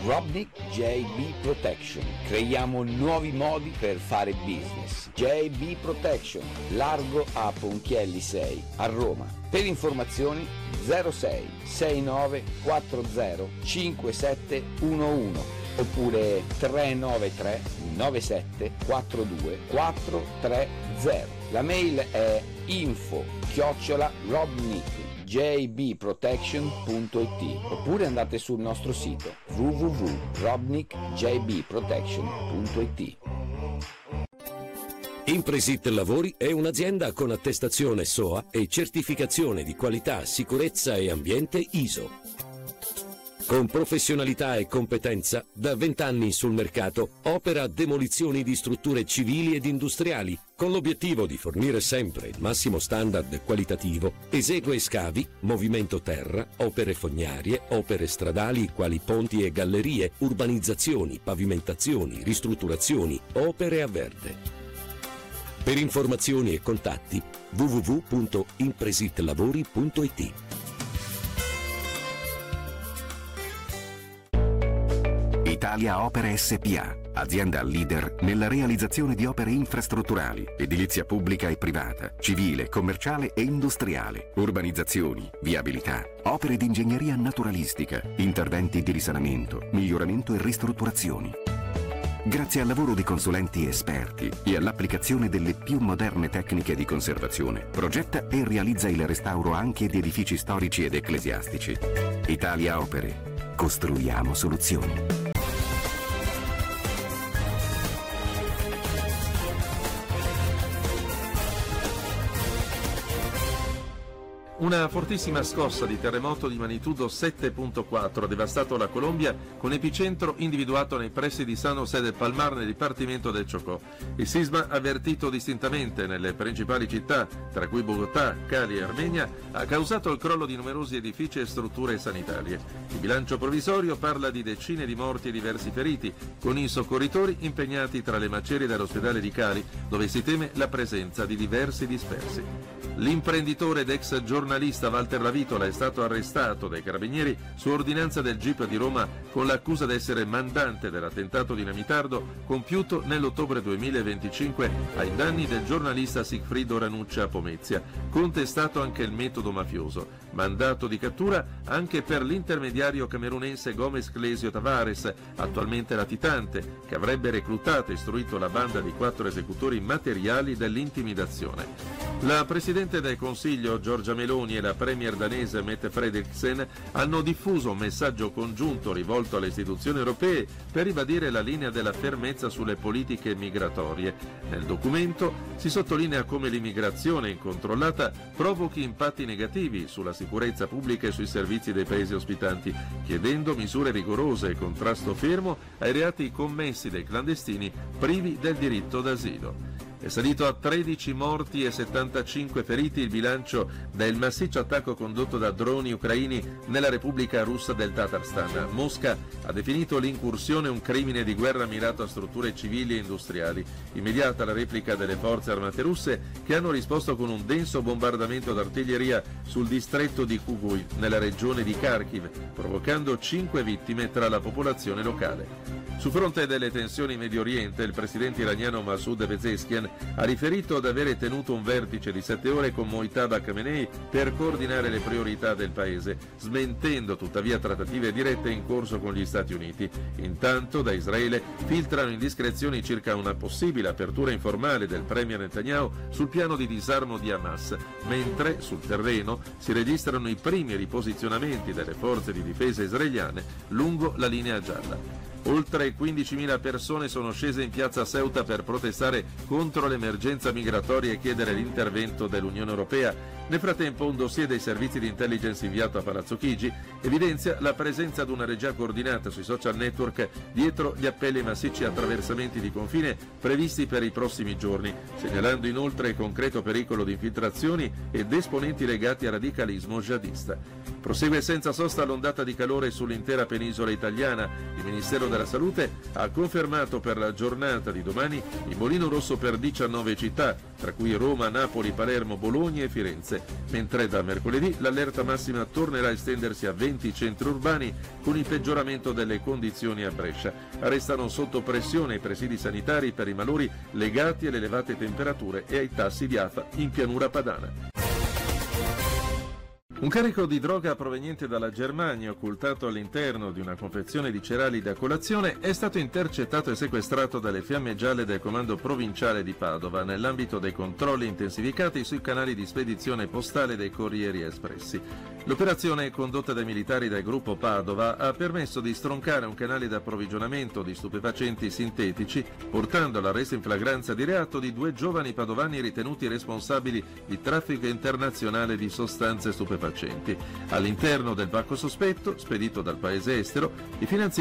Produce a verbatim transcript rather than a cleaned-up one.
Robnik J B Protection. Creiamo nuovi modi per fare business. J B Protection, largo a Ponchielli sei, a Roma. Per informazioni zero sei sei nove quattro zero cinque sette uno uno oppure tre nove tre nove sette quattro due quattro tre zero. La mail è info chiocciola robnik j b protection punto i t oppure andate sul nostro sito w w w punto robnik j b protection punto i t. Impresit Lavori è un'azienda con attestazione S O A e certificazione di qualità, sicurezza e ambiente I S O. Con professionalità e competenza, da vent'anni sul mercato, opera demolizioni di strutture civili ed industriali, con l'obiettivo di fornire sempre il massimo standard qualitativo. Esegue scavi, movimento terra, opere fognarie, opere stradali quali ponti e gallerie, urbanizzazioni, pavimentazioni, ristrutturazioni, opere a verde. Per informazioni e contatti w w w punto impresitlavori punto i t. Italia Opere S P A, azienda leader nella realizzazione di opere infrastrutturali, edilizia pubblica e privata, civile, commerciale e industriale, urbanizzazioni, viabilità, opere di ingegneria naturalistica, interventi di risanamento, miglioramento e ristrutturazioni. Grazie al lavoro di consulenti esperti e all'applicazione delle più moderne tecniche di conservazione, progetta e realizza il restauro anche di edifici storici ed ecclesiastici. Italia Opere. Costruiamo soluzioni. Una fortissima scossa di terremoto di magnitudo sette virgola quattro ha devastato la Colombia, con epicentro individuato nei pressi di San José del Palmar nel dipartimento del Chocó. Il sisma, avvertito distintamente nelle principali città, tra cui Bogotà, Cali e Armenia, ha causato il crollo di numerosi edifici e strutture sanitarie. Il bilancio provvisorio parla di decine di morti e diversi feriti, con i soccorritori impegnati tra le macerie dell'ospedale di Cali, dove si teme la presenza di diversi dispersi. L'imprenditore ed ex giornalista Walter Lavitola è stato arrestato dai carabinieri su ordinanza del G I P di Roma con l'accusa di essere mandante dell'attentato dinamitardo compiuto nell'ottobre duemilaventicinque ai danni del giornalista Sigfrido Ranuccia a Pomezia. Contestato anche il metodo mafioso. Mandato di cattura anche per l'intermediario camerunense Gomez Clesio Tavares, attualmente latitante, che avrebbe reclutato e istruito la banda di quattro esecutori materiali dell'intimidazione. La Presidente del Consiglio Giorgia Meloni e la Premier danese Mette Frederiksen hanno diffuso un messaggio congiunto rivolto alle istituzioni europee per ribadire la linea della fermezza sulle politiche migratorie. Nel documento si sottolinea come l'immigrazione incontrollata provochi impatti negativi sulla sicurezza pubblica e sui servizi dei paesi ospitanti, chiedendo misure rigorose e contrasto fermo ai reati commessi dai clandestini privi del diritto d'asilo. È salito a tredici morti e settantacinque feriti il bilancio del massiccio attacco condotto da droni ucraini nella Repubblica Russa del Tatarstan. Mosca ha definito l'incursione un crimine di guerra mirato a strutture civili e industriali. Immediata la replica delle forze armate russe, che hanno risposto con un denso bombardamento d'artiglieria sul distretto di Kuguy, nella regione di Kharkiv, provocando cinque vittime tra la popolazione locale. Su fronte delle tensioni in Medio Oriente, il presidente iraniano Masoud Pezeshkian ha riferito di avere tenuto un vertice di sette ore con Mojtaba Khamenei per coordinare le priorità del paese, smentendo tuttavia trattative dirette in corso con gli Stati Uniti. Intanto da Israele filtrano indiscrezioni circa una possibile apertura informale del premier Netanyahu sul piano di disarmo di Hamas, mentre sul terreno si registrano i primi riposizionamenti delle forze di difesa israeliane lungo la linea gialla. Oltre quindicimila persone sono scese in piazza Ceuta per protestare contro l'emergenza migratoria e chiedere l'intervento dell'Unione Europea. Nel frattempo, un dossier dei servizi di intelligence inviato a Palazzo Chigi evidenzia la presenza di una regia coordinata sui social network dietro gli appelli ai massicci attraversamenti di confine previsti per i prossimi giorni, segnalando inoltre il concreto pericolo di infiltrazioni ed esponenti legati al radicalismo jihadista. Prosegue senza sosta l'ondata di calore sull'intera penisola italiana. Il Ministero della Salute ha confermato per la giornata di domani il bollino rosso per diciannove città, tra cui Roma, Napoli, Palermo, Bologna e Firenze. Firenze, mentre da mercoledì l'allerta massima tornerà a estendersi a venti centri urbani con il peggioramento delle condizioni a Brescia. Restano sotto pressione i presidi sanitari per i malori legati alle elevate temperature e ai tassi di afa in pianura padana. Un carico di droga proveniente dalla Germania, occultato all'interno di una confezione di cereali da colazione, è stato intercettato e sequestrato dalle Fiamme Gialle del Comando Provinciale di Padova nell'ambito dei controlli intensificati sui canali di spedizione postale dei Corrieri Espressi. L'operazione, condotta dai militari del gruppo Padova, ha permesso di stroncare un canale di approvvigionamento di stupefacenti sintetici, portando all'arresto in flagranza di reato di due giovani padovani ritenuti responsabili di traffico internazionale di sostanze stupefacenti. All'interno del pacco sospetto, spedito dal paese estero, i finanzieri